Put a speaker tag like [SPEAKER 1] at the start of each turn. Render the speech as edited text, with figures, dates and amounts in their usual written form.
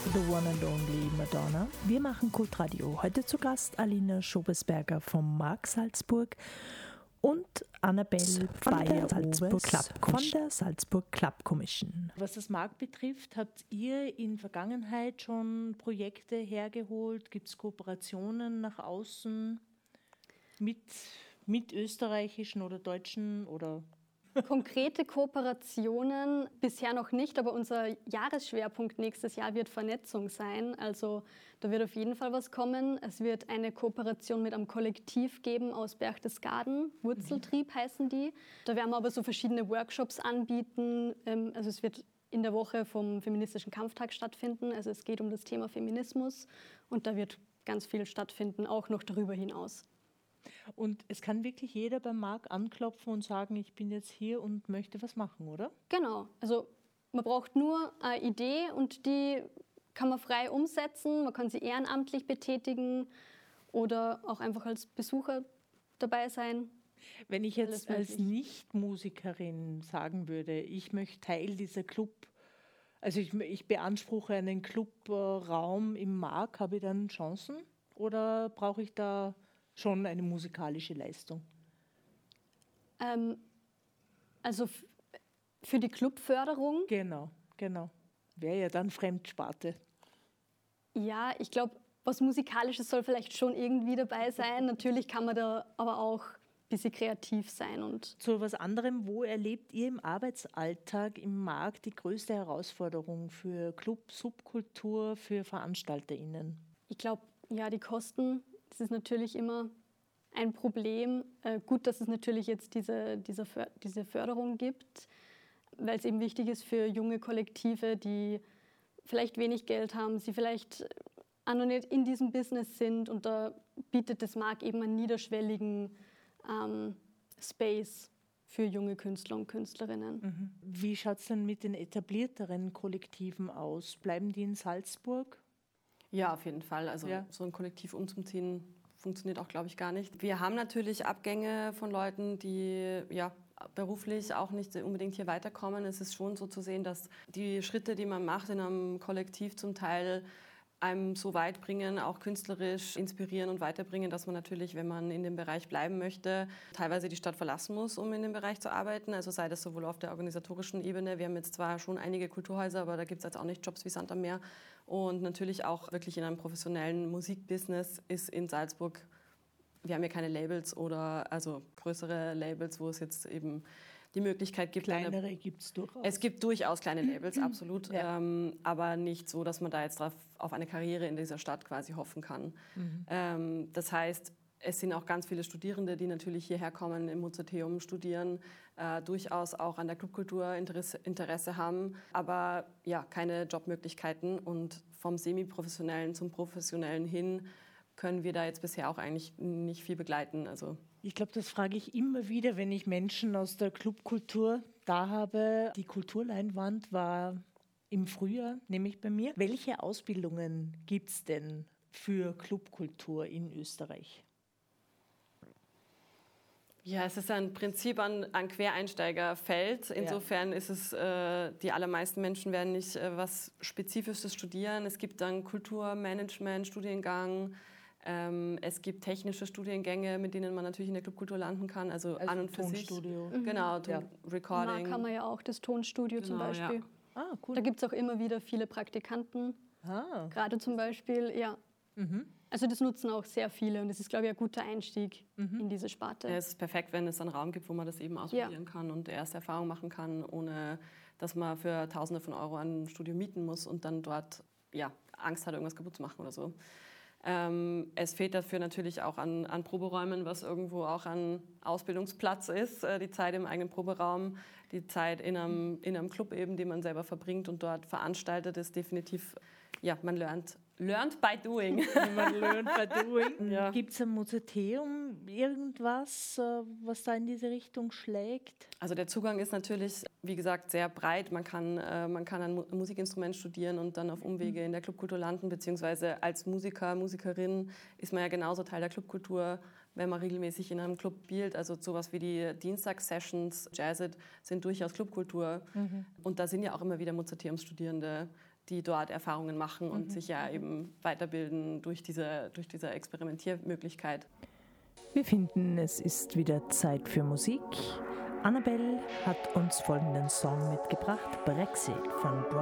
[SPEAKER 1] the one and only Madonna. Wir machen Kultradio. Heute zu Gast Alina Schobesberger vom Mark Salzburg und Annabelle von der Salzburg Club Commission. Was das Mark betrifft, habt ihr in Vergangenheit schon Projekte hergeholt? Gibt es Kooperationen nach außen mit österreichischen oder deutschen oder...
[SPEAKER 2] Konkrete Kooperationen bisher noch nicht, aber unser Jahresschwerpunkt nächstes Jahr wird Vernetzung sein. Also da wird auf jeden Fall was kommen. Es wird eine Kooperation mit einem Kollektiv geben aus Berchtesgaden, Wurzeltrieb heißen die. Da werden wir aber so verschiedene Workshops anbieten. Also es wird in der Woche vom Feministischen Kampftag stattfinden. Also es geht um das Thema Feminismus und da wird ganz viel stattfinden, auch noch darüber hinaus.
[SPEAKER 1] Und es kann wirklich jeder beim Mark anklopfen und sagen, ich bin jetzt hier und möchte was machen, oder?
[SPEAKER 2] Genau. Also man braucht nur eine Idee und die kann man frei umsetzen. Man kann sie ehrenamtlich betätigen oder auch einfach als Besucher dabei sein.
[SPEAKER 1] Wenn ich jetzt als Nicht-Musikerin sagen würde, ich möchte Teil dieser Club, also ich beanspruche einen Clubraum im Mark, habe ich dann Chancen oder brauche ich da schon eine musikalische Leistung?
[SPEAKER 2] Also für die Clubförderung?
[SPEAKER 1] Genau. Wäre ja dann Fremdsparte.
[SPEAKER 2] Ja, ich glaube, was Musikalisches soll vielleicht schon irgendwie dabei sein. Natürlich kann man da aber auch ein bisschen kreativ sein. Und
[SPEAKER 1] zu was anderem, wo erlebt ihr im Arbeitsalltag im Markt die größte Herausforderung für Club, Subkultur, für VeranstalterInnen?
[SPEAKER 2] Ich glaube, ja, die Kosten. Das ist natürlich immer ein Problem. Gut, dass es natürlich jetzt diese Förderung gibt, weil es eben wichtig ist für junge Kollektive, die vielleicht wenig Geld haben, sie vielleicht auch noch nicht in diesem Business sind. Und da bietet das Mark eben einen niederschwelligen Space für junge Künstler und Künstlerinnen.
[SPEAKER 1] Wie schaut es denn mit den etablierteren Kollektiven aus? Bleiben die in Salzburg?
[SPEAKER 3] Ja, auf jeden Fall. Also so ein Kollektiv umzuziehen funktioniert auch, glaube ich, gar nicht. Wir haben natürlich Abgänge von Leuten, die beruflich auch nicht unbedingt hier weiterkommen. Es ist schon so zu sehen, dass die Schritte, die man macht in einem Kollektiv zum Teil einem so weit bringen, auch künstlerisch inspirieren und weiterbringen, dass man natürlich, wenn man in dem Bereich bleiben möchte, teilweise die Stadt verlassen muss, um in dem Bereich zu arbeiten. Also sei das sowohl auf der organisatorischen Ebene. Wir haben jetzt zwar schon einige Kulturhäuser, aber da gibt es jetzt auch nicht Jobs wie Sand am Meer. Und natürlich auch wirklich in einem professionellen Musikbusiness ist in Salzburg, wir haben ja keine Labels oder also größere Labels, wo es jetzt eben die Möglichkeit gibt.
[SPEAKER 1] Kleinere gibt es durchaus.
[SPEAKER 3] Es gibt durchaus kleine Labels, absolut.
[SPEAKER 1] Ja.
[SPEAKER 3] Aber nicht so, dass man da jetzt auf eine Karriere in dieser Stadt quasi hoffen kann. Das heißt, es sind auch ganz viele Studierende, die natürlich hierher kommen, im Mozarteum studieren, durchaus auch an der Clubkultur Interesse haben, aber ja, keine Jobmöglichkeiten. Und vom Semi-Professionellen zum Professionellen hin können wir da jetzt bisher auch eigentlich nicht viel begleiten. Also
[SPEAKER 1] ich glaube, das frage ich immer wieder, wenn ich Menschen aus der Clubkultur da habe. Die Kulturleinwand war im Frühjahr, nämlich bei mir. Welche Ausbildungen gibt es denn für Clubkultur in Österreich?
[SPEAKER 3] Ja, es ist ein Prinzip an Quereinsteigerfeld. Insofern ist es, die allermeisten Menschen werden nicht was Spezifisches studieren. Es gibt dann Kulturmanagement-Studiengang. Es gibt technische Studiengänge, mit denen man natürlich in der Clubkultur landen kann. Also an und für
[SPEAKER 1] Tonstudio.
[SPEAKER 3] sich. Genau, Recording.
[SPEAKER 2] Mark haben wir ja auch das Tonstudio zum Beispiel.
[SPEAKER 3] Ja.
[SPEAKER 1] Cool.
[SPEAKER 2] Da gibt es auch immer wieder viele Praktikanten. Gerade zum Beispiel, Also das nutzen auch sehr viele und das ist, glaube ich, ein guter Einstieg in diese Sparte.
[SPEAKER 3] Ja, es ist perfekt, wenn es einen Raum gibt, wo man das eben ausprobieren kann und erste Erfahrungen machen kann, ohne dass man für Tausende von Euro ein Studio mieten muss und dann dort Angst hat, irgendwas kaputt zu machen oder so. Es fehlt dafür natürlich auch an Proberäumen, was irgendwo auch ein Ausbildungsplatz ist. Die Zeit im eigenen Proberaum, die Zeit in einem Club eben, den man selber verbringt und dort veranstaltet, ist definitiv, man lernt by doing.
[SPEAKER 1] Man lernt by doing. Ja. Gibt es am Mozarteum irgendwas, was da in diese Richtung schlägt?
[SPEAKER 3] Also der Zugang ist natürlich, wie gesagt, sehr breit. Man kann ein Musikinstrument studieren und dann auf Umwege in der Clubkultur landen, beziehungsweise als Musiker, Musikerin ist man ja genauso Teil der Clubkultur, wenn man regelmäßig in einem Club spielt. Also sowas wie die Dienstagssessions, Jazzit, sind durchaus Clubkultur. Und da sind ja auch immer wieder Mozarteumsstudierende die dort Erfahrungen machen und sich ja eben weiterbilden durch diese Experimentiermöglichkeit.
[SPEAKER 1] Wir finden, es ist wieder Zeit für Musik. Annabelle hat uns folgenden Song mitgebracht, Brexit von